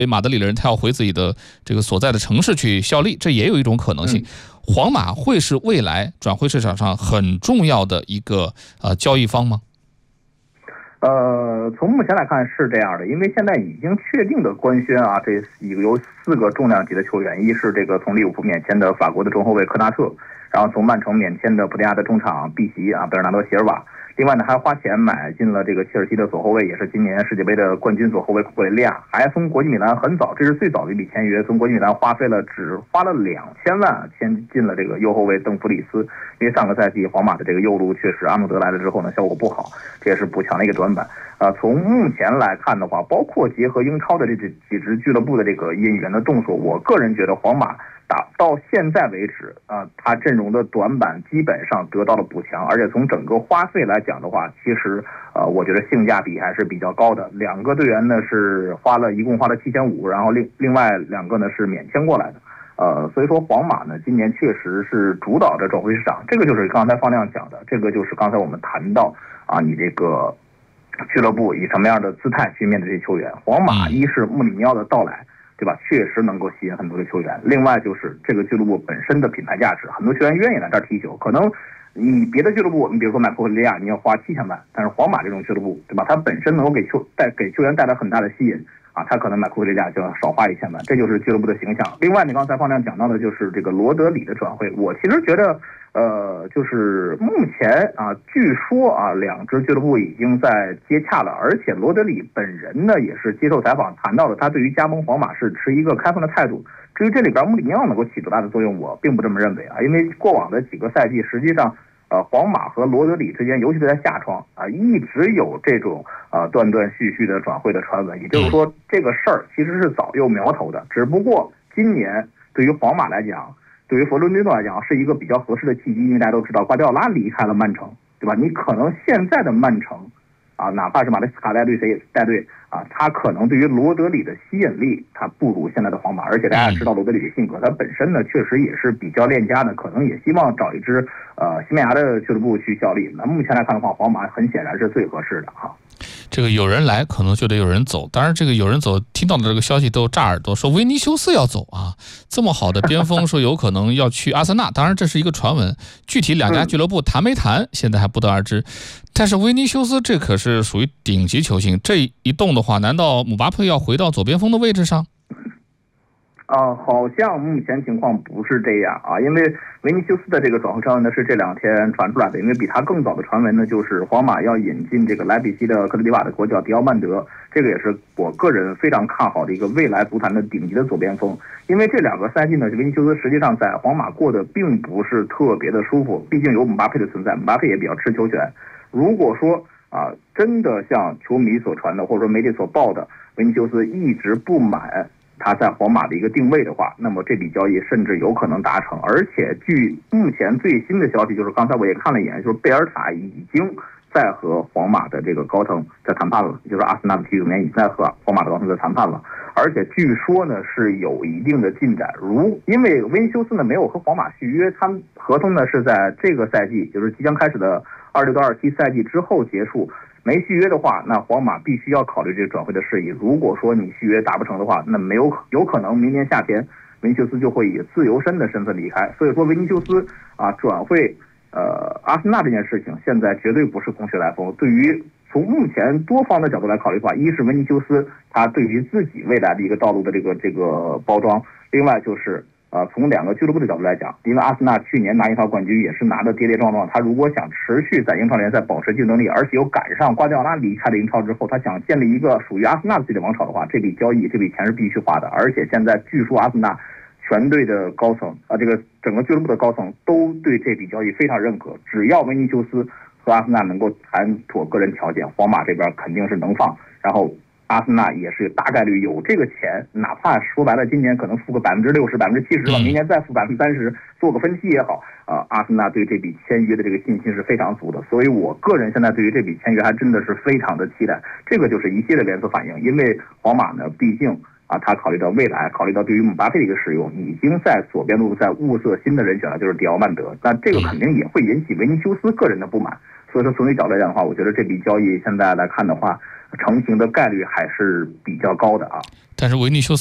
马德里的人他要回自己的这个所在的城市去效力，这也有一种可能性。皇马会是未来转会市场上很重要的一个交易方吗？ 从目前来看是这样的，因为现在已经确定的官宣啊，这有4个重量级的球员，一是这个从利物浦免签的法国的中后卫科纳特，然后从曼城免签的葡萄牙的中场碧席啊，贝尔纳多席尔瓦。另外呢，还花钱买进了这个切尔西的左后卫，也是今年世界杯的冠军左后卫库库雷利亚，还从国际米兰很早，这是最早的一笔签约，从国际米兰只花了2000万签进了这个右后卫邓弗里斯，因为上个赛季皇马的这个右路确实阿诺德来了之后呢，效果不好，这也是补强的一个短板。从目前来看的话，包括结合英超的这几支俱乐部的这个引援的动作，我个人觉得皇马到现在为止他阵容的短板基本上得到了补强，而且从整个花费来讲的话，其实我觉得性价比还是比较高的。2个队员呢是一共花了7500，然后另外2个呢是免签过来的。所以说皇马呢今年确实是主导着转会市场，这个就是刚才方亮讲的，这个就是刚才我们谈到你这个俱乐部以什么样的姿态去面对这些球员。皇马一是穆里尼奥的到来，对吧？确实能够吸引很多的球员。另外就是这个俱乐部本身的品牌价值，很多球员愿意来这儿踢球。可能你别的俱乐部，你比如说买库里利亚，你要花7000万，但是皇马这种俱乐部，对吧？它本身能够给球员带来很大的吸引他可能买库里利亚就要少花1000万，这就是俱乐部的形象。另外，你刚才方亮讲到的就是这个罗德里的转会，我其实觉得。就是目前据说2支俱乐部已经在接洽了，而且罗德里本人呢也是接受采访谈到了他对于加盟皇马是持一个开放的态度。至于这里边穆里尼奥能够起多大的作用，我并不这么认为因为过往的几个赛季，实际上皇马和罗德里之间，尤其是在夏窗一直有这种断断续续的转会的传闻，也就是说这个事儿其实是早有苗头的，只不过今年对于皇马来讲。对于弗伦蒂诺来讲是一个比较合适的契机，因为大家都知道瓜迪奥拉离开了曼城，对吧？你可能现在的曼城哪怕是马雷斯卡带队他可能对于罗德里的吸引力他不如现在的皇马，而且大家知道罗德里的性格，他本身呢确实也是比较恋家的，可能也希望找一支西班牙的俱乐部去效力。那目前来看的话，皇马很显然是最合适的这个有人来可能就得有人走，当然这个有人走听到的这个消息都炸耳朵，说维尼修斯要走这么好的边锋说有可能要去阿森纳，当然这是一个传闻，具体2家俱乐部谈没谈现在还不得而知。但是维尼修斯这可是属于顶级球星，这一动的话，难道姆巴佩要回到左边锋的位置上？ 好像目前情况不是这样因为维尼修斯的这个转会传闻呢是这2天传出来的，因为比他更早的传闻呢就是皇马要引进这个莱比锡的科特迪瓦的国脚迪奥曼德，这个也是我个人非常看好的一个未来足坛的顶级的左边锋。因为这2个赛季呢，维尼修斯实际上在皇马过得并不是特别的舒服，毕竟有姆巴佩的存在，姆巴佩也比较吃球权。如果说真的像球迷所传的或者说媒体所报的，维尼修斯一直不满他在皇马的一个定位的话，那么这笔交易甚至有可能达成。而且据目前最新的消息，就是刚才我也看了一眼，就是贝尔塔已经在和皇马的这个高层在谈判了，就是阿森纳的体育总监已经在和皇马的高层在谈判了，而且据说呢是有一定的进展。因为维尼修斯呢没有和皇马续约，他们合同呢是在这个赛季，就是即将开始的26到27赛季之后结束。没续约的话，那皇马必须要考虑这个转会的事宜。如果说你续约达不成的话，那有可能明年夏天维尼修斯就会以自由身的身份离开。所以说维尼修斯转会阿森纳这件事情，现在绝对不是空穴来风。对于从目前多方的角度来考虑的话，一是维尼修斯他对于自己未来的一个道路的这个包装，另外就是从2个俱乐部的角度来讲，因为阿森纳去年拿英超冠军也是拿得跌跌撞撞，他如果想持续在英超联赛保持竞争力，而且又赶上瓜迪奥拉离开了英超之后，他想建立一个属于阿森纳自己的王朝的话，这笔钱是必须花的。而且现在据说阿森纳全队的高层这个整个俱乐部的高层都对这笔交易非常认可，只要维尼修斯和阿森纳能够谈妥个人条件，皇马这边肯定是能放，然后阿森纳也是大概率有这个钱，哪怕说白了今年可能付个60%、70%吧，明年再付30%，做个分期也好阿森纳对这笔签约的这个信心是非常足的。所以我个人现在对于这笔签约还真的是非常的期待。这个就是一系列连锁反应，因为皇马呢毕竟他考虑到未来，考虑到对于姆巴佩的一个使用，已经在左边路在物色新的人选了，就是迪奥曼德。那这个肯定也会引起维尼修斯个人的不满。所以说从这角度来讲的话，我觉得这笔交易现在来看的话成型的概率还是比较高的啊。 但是维尼修斯